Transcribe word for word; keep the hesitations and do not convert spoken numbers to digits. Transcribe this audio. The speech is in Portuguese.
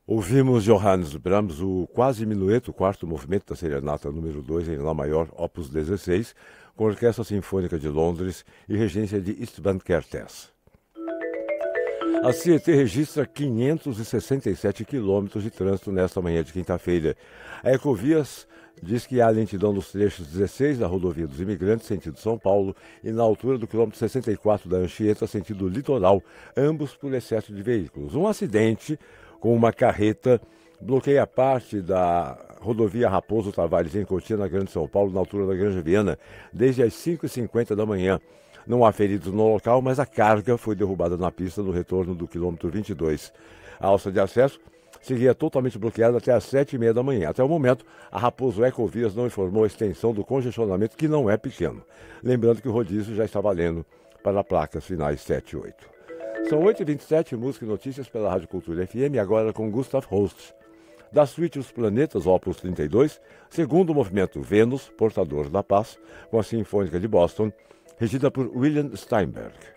Ouvimos Johannes Brahms, o quase minueto, o quarto movimento da Serenata número dois em Lá maior, opus dezesseis, com a Orquestra Sinfônica de Londres e regência de Istvan Kertész. A C E T registra quinhentos e sessenta e sete quilômetros de trânsito nesta manhã de quinta-feira. A Ecovias diz que há lentidão nos trechos dezesseis da Rodovia dos Imigrantes, sentido São Paulo, e na altura do quilômetro sessenta e quatro da Anchieta, sentido litoral, ambos por excesso de veículos. Um acidente com uma carreta bloqueia parte da rodovia Raposo Tavares em Cotia, na Grande São Paulo, na altura da Granja Viana, desde as cinco e cinquenta da manhã. Não há feridos no local, mas a carga foi derrubada na pista no retorno do quilômetro vinte e dois. A alça de acesso seguia totalmente bloqueada até às sete e meia da manhã. Até o momento, a Raposo Ecovias não informou a extensão do congestionamento, que não é pequeno. Lembrando que o rodízio já está valendo para placas finais sete e oito. São oito e vinte e sete, música e notícias pela Rádio Cultura F M, agora com Gustav Holst. Da suíte Os Planetas, opus trinta e dois, segundo o movimento Vênus, Portador da Paz, com a Sinfônica de Boston, regida por William Steinberg.